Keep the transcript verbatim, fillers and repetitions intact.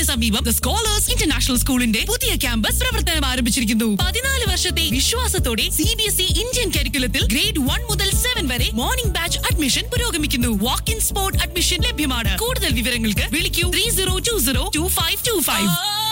ബസ്സിന് സമീപം the scholars international സ്കൂളിന്റെ പുതിയ ക്യാമ്പസ് പ്രവർത്തനം ആരംഭിച്ചിരിക്കുന്നു. പതിനാല് വർഷത്തെ വിശ്വാസത്തോടെ C B S E Indian കരിക്കുലത്തിൽ grade one മുതൽ സെവൻ വരെ മോർണിംഗ് ബാച്ച് അഡ്മിഷൻ പുരോഗമിക്കുന്നു. വാക്ക് ഇൻ സ്പോട്ട് അഡ്മിഷൻ ലഭ്യമാണ്. കൂടുതൽ വിവരങ്ങൾക്ക് വിളിക്കൂ three zero to zero to five to five.